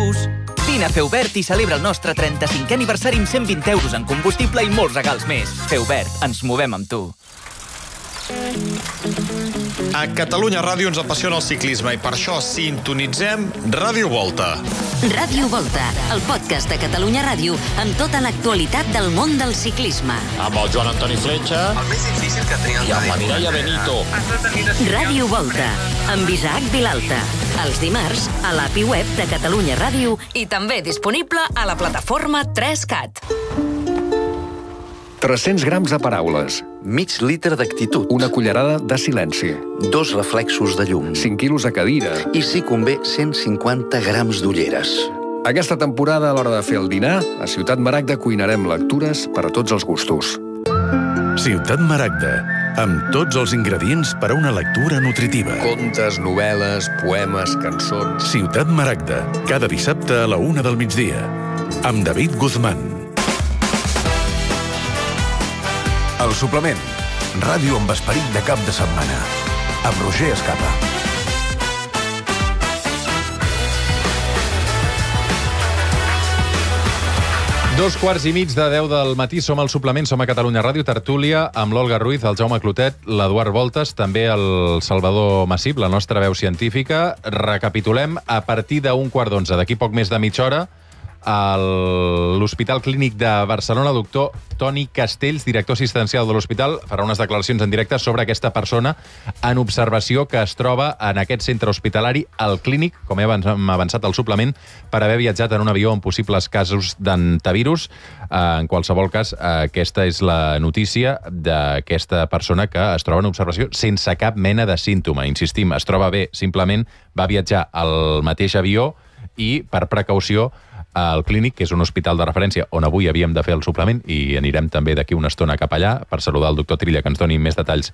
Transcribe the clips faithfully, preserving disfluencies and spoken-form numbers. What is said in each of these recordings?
euros. Vine a Feubert i celebra el nostre trenta-cinquè aniversari amb cent vint euros en combustible i molts regals més. Feubert, ens movem amb tu. A Catalunya Ràdio ens apassiona el ciclisme i per això sintonitzem Ràdio Volta. Ràdio Volta, el podcast de Catalunya Ràdio amb tota l'actualitat del món del ciclisme. Amb el Joan Antoni Fletxa. El més difícil que tenia el I amb la Mireia Benito. Ràdio Volta, amb Isaac Vilalta. Els dimarts a l'A P I web de Catalunya Ràdio i també disponible a la plataforma tres cat. tres-cents grams de paraules. Mig litre d'actitud. Una cullerada de silenci. Dos reflexos de llum. cinc quilos de cadira. I, si convé, cent cinquanta grams d'ulleres. Aquesta temporada, a l'hora de fer el dinar, a Ciutat Maragda cuinarem lectures per a tots els gustos. Ciutat Maragda, amb tots els ingredients per a una lectura nutritiva. Contes, novel·les, poemes, cançons... Ciutat Maragda, cada dissabte a la una del migdia. Amb David Guzmán. El suplement. Ràdio amb esperit de cap de setmana. Amb Roger Escapa. Dos quarts i mig de deu del matí, som al suplement, som a Catalunya Ràdio, tertúlia, amb l'Olga Ruiz, el Jaume Clotet, l'Eduard Voltes, també el Salvador Massip, la nostra veu científica. Recapitulem, a partir d'un quart d'onze, d'aquí poc més de mitja hora, a l'Hospital Clínic de Barcelona, el doctor Toni Castells, director assistencial de l'hospital, farà unes declaracions en directe sobre aquesta persona en observació que es troba en aquest centre hospitalari, al Clínic, com hem avançat al suplement, per haver viatjat en un avió amb possibles casos d'antivirus. En qualsevol cas, aquesta és la notícia d'aquesta persona que es troba en observació sense cap mena de símptoma. Insistim, es troba bé, simplement va viatjar al mateix avió i, per precaució, al Clínic, que és un hospital de referència on avui havíem de fer el suplement, i anirem també d'aquí una estona cap allà per saludar el doctor Trilla, que ens doni més detalls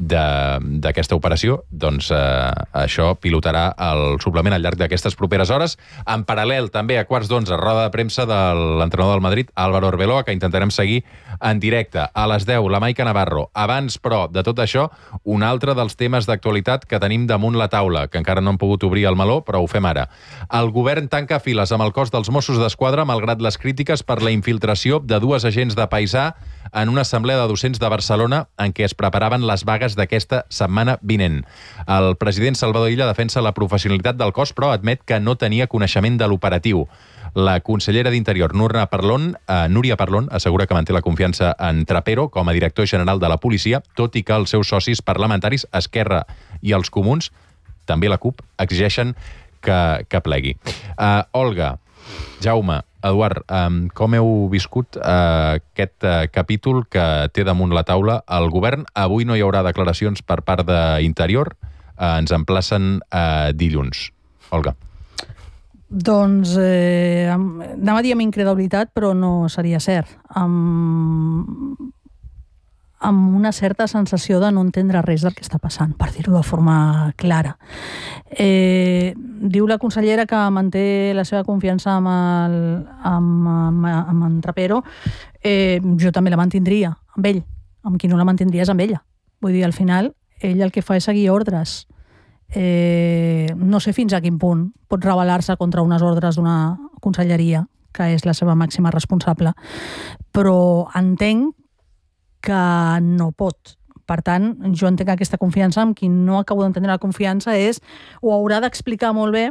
d'aquesta operació. Doncs eh, això pilotarà el suplement al llarg d'aquestes properes hores. En paral·lel, també a quarts d'onze, roda de premsa de l'entrenador del Madrid, Álvaro Arbeloa, que intentarem seguir en directe. A les deu, la Maica Navarro. Abans, però, de tot això, un altre dels temes d'actualitat que tenim damunt la taula, que encara no hem pogut obrir el meló, però ho fem ara. El govern tanca files amb el cos dels Mossos d'Esquadra, malgrat les crítiques per la infiltració de dues agents de paisà en una assemblea de docents de Barcelona en què es preparaven les vagues d'aquesta setmana vinent. El president Salvador Illa defensa la professionalitat del cos, però admet que no tenia coneixement de l'operatiu. La consellera d'Interior, Núria Parlon, eh, Núria Parlon, assegura que manté la confiança en Trapero com a director general de la policia, tot i que els seus socis parlamentaris, Esquerra i els Comuns, també la CUP, exigeixen que, que plegui. Uh, Olga, Jaume, Eduard, um, com heu viscut uh, aquest uh, capítol que té damunt la taula el govern? Avui no hi haurà declaracions per part d'Interior, uh, ens emplacen uh, dilluns. Olga. Doncs eh, anem a dir amb incredulitat, però no seria cert. Amb, amb una certa sensació de no entendre res del que està passant, per dir-ho de forma clara. Eh, diu la consellera que manté la seva confiança amb, el, amb, amb, amb en Trapero. Eh, jo també la mantindria, amb ell. Amb qui no la mantindria és amb ella. Vull dir, al final, ell el que fa és seguir ordres. Eh, no sé fins a quin punt pot rebel·lar-se contra unes ordres d'una conselleria, que és la seva màxima responsable. Però entenc que no pot. Per tant, jo entenc aquesta confiança. Amb qui no acabo d'entendre la confiança és, o haurà d'explicar molt bé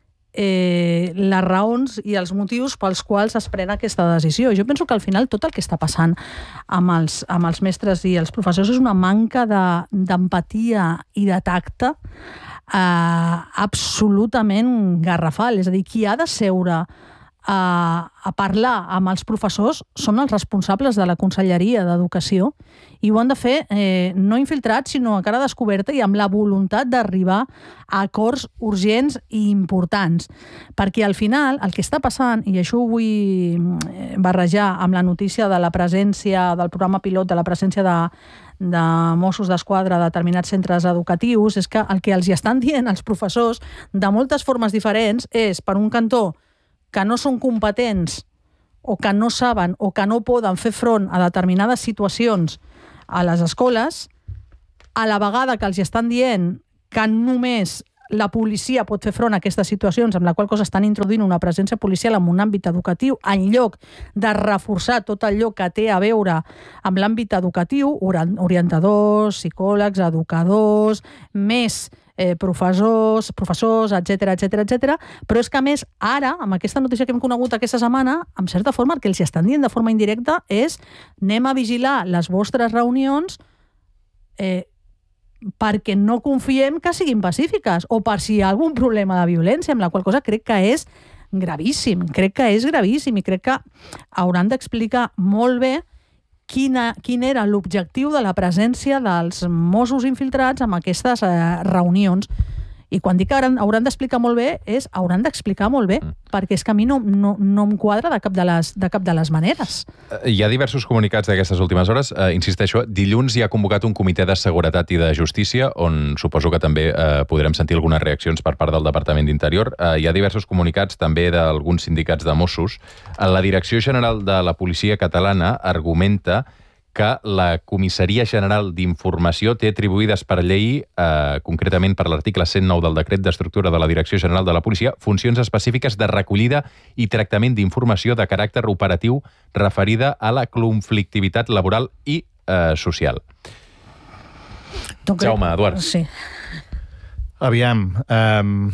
eh, les raons i els motius pels quals es pren aquesta decisió. Jo penso que al final tot el que està passant amb els, amb els mestres i els professors és una manca d'empatia i de tacte eh, absolutament garrafal. És a dir, qui ha de seure a, a parlar amb els professors són els responsables de la Conselleria d'Educació, i ho han de fer eh, no infiltrats, sinó a cara descoberta i amb la voluntat d'arribar a acords urgents i importants. Perquè al final el que està passant, i això ho vull barrejar amb la notícia de la presència del programa pilot, de la presència de, de Mossos d'Esquadra a determinats centres educatius, és que el que els hi estan dient els professors de moltes formes diferents és, per un cantó, que no són competents o que no saben o que no poden fer front a determinades situacions a les escoles, a la vegada que els estan dient que només la policia pot fer front a aquestes situacions, amb la qual cosa estan introduint una presència policial en un àmbit educatiu, en lloc de reforçar tot allò que té a veure amb l'àmbit educatiu, orientadors, psicòlegs, educadors, més eh, professors, professors, etcètera, etcètera, etcètera. Però és que, a més, ara, amb aquesta notícia que hem conegut aquesta setmana, en certa forma, el que els estan dient de forma indirecta és anem a vigilar les vostres reunions eh, perquè no confiem que siguin pacífiques o per si hi ha algun problema de violència, amb la qual cosa crec que és gravíssim, crec que és gravíssim i crec que hauran d'explicar molt bé quina, quin era l'objectiu de la presència dels Mossos infiltrats en aquestes eh, reunions. I quan dic que hauran, hauran d'explicar molt bé, és hauran d'explicar molt bé, mm. perquè és que a mi no, no, no em quadra de cap de les, de cap de les maneres. Hi ha diversos comunicats d'aquestes últimes hores. Eh, insisteixo, dilluns hi ha convocat un comitè de seguretat i de justícia, on suposo que també eh, podrem sentir algunes reaccions per part del Departament d'Interior. Eh, hi ha diversos comunicats també d'alguns sindicats de Mossos. La Direcció General de la Policia Catalana argumenta que la Comissaria General d'Informació té atribuïdes per llei, eh, concretament per l'article cent nou del Decret d'Estructura de la Direcció General de la Policia, funcions específiques de recollida i tractament d'informació de caràcter operatiu referida a la conflictivitat laboral i eh, social. Donc, Jaume, Eduard. Sí. Aviam, um,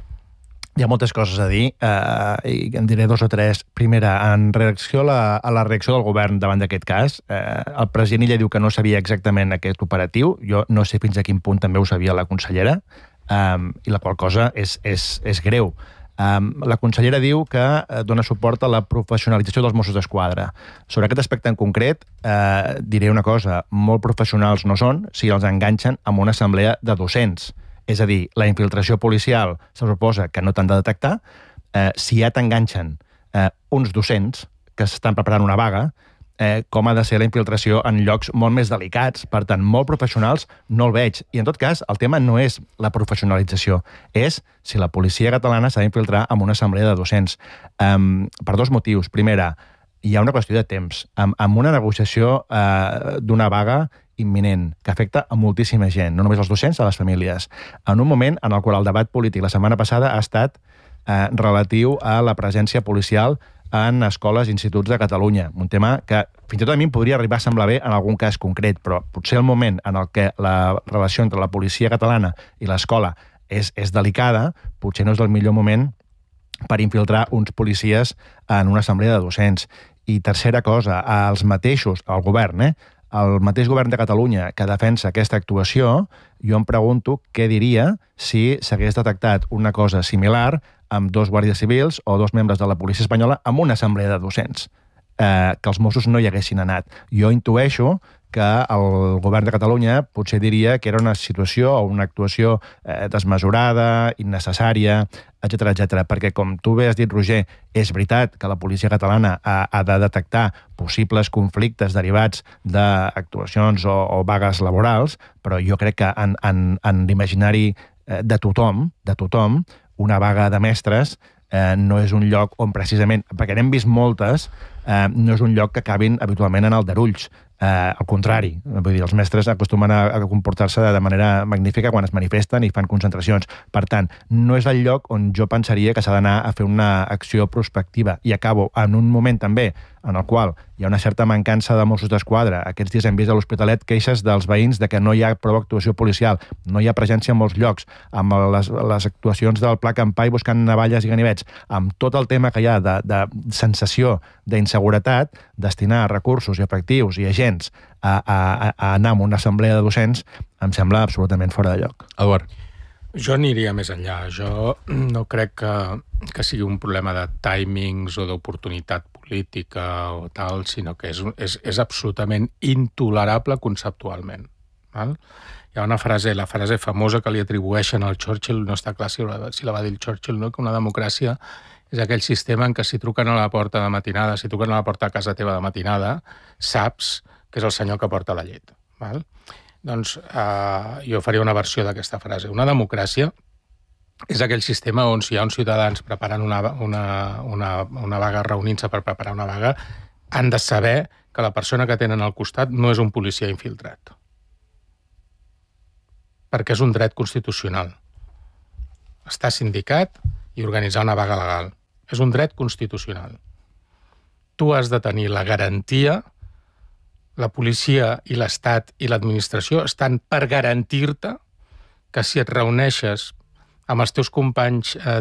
hi ha moltes coses a dir uh, i en diré dos o tres. Primera, en reacció a la, a la reacció del govern davant d'aquest cas, uh, el president ella diu que no sabia exactament aquest operatiu. Jo no sé fins a quin punt també ho sabia la consellera, um, i la qual cosa és, és, és greu. Um, la consellera diu que uh, dona suport a la professionalització dels Mossos d'Esquadra. Sobre aquest aspecte en concret, uh, diré una cosa, molt professionals no són si els enganxen amb una assemblea de docents. És a dir, la infiltració policial se suposa que no t'han de detectar. Eh, si ja t'enganxen eh, uns docents que s'estan preparant una vaga, eh, com ha de ser la infiltració en llocs molt més delicats. Per tant, molt professionals no el veig. I en tot cas, el tema no és la professionalització, és si la policia catalana s'ha d'infiltrar en una assemblea de docents. Um, per dos motius. Primera, hi ha una qüestió de temps. Amb, amb una negociació eh, d'una vaga imminent, que afecta a moltíssima gent, no només als docents, a les famílies. En un moment en el qual el debat polític la setmana passada ha estat eh, relatiu a la presència policial en escoles i instituts de Catalunya. Un tema que fins i tot a mi em podria arribar a semblar bé en algun cas concret, però potser el moment en el que la relació entre la policia catalana i l'escola és, és delicada, potser no és el millor moment per infiltrar uns policies en una assemblea de docents. I tercera cosa, els mateixos, el govern, eh? el mateix govern de Catalunya que defensa aquesta actuació, jo em pregunto què diria si s'hagués detectat una cosa similar amb dos guàrdies civils o dos membres de la policia espanyola en una assemblea de docents, eh, que els Mossos no hi haguessin anat. Jo intueixo que el govern de Catalunya potser diria que era una situació o una actuació eh, desmesurada, innecessària, etcètera, etcètera. Perquè, com tu bé has dit, Roger, és veritat que la policia catalana ha, ha de detectar possibles conflictes derivats d'actuacions o, o vagues laborals, però jo crec que en, en, en l'imaginari de tothom, de tothom, una vaga de mestres eh, no és un lloc on precisament, perquè n'hem vist moltes, eh, no és un lloc que acabin habitualment en aldarulls. Eh, al contrari, vull dir, els mestres acostumen a, a comportar-se de manera magnífica quan es manifesten i fan concentracions. Per tant, no és el lloc on jo pensaria que s'ha d'anar a fer una acció prospectiva. I acabo en un moment també en el qual hi ha una certa mancança de Mossos d'Esquadra. Aquests dies hem vist a l'Hospitalet queixes dels veïns de que no hi ha prou actuació policial, no hi ha presència en molts llocs, amb les, les actuacions del Pla Campai buscant navalles i ganivets, amb tot el tema que hi ha de, de sensació d'inseguretat, destinar recursos i efectius i agents a, a, a anar a una assemblea de docents em sembla absolutament fora de lloc. Eduard. Jo aniria més enllà. Jo no crec que, que sigui un problema de timings o d'oportunitat política o tal, sinó que és, és, és absolutament intolerable conceptualment. Val? Hi ha una frase, la frase famosa que li atribueixen al Churchill, no està clar si la, si la va dir el Churchill, no? Que una democràcia és aquell sistema en què si truquen a la porta de matinada, si truquen a la porta a casa teva de matinada, saps que és el senyor que porta la llet. Val? Doncs eh, jo faria una versió d'aquesta frase. Una democràcia és aquell sistema on si hi ha uns ciutadans preparant una, una, una, una vaga, reunint-se per preparar una vaga, han de saber que la persona que tenen al costat no és un policia infiltrat. Perquè és un dret constitucional. estar sindicat i organitzar una vaga legal. És un dret constitucional. Tu has de tenir la garantia, la policia i l'Estat i l'administració estan per garantir-te que si et reuneixes amb els teus companys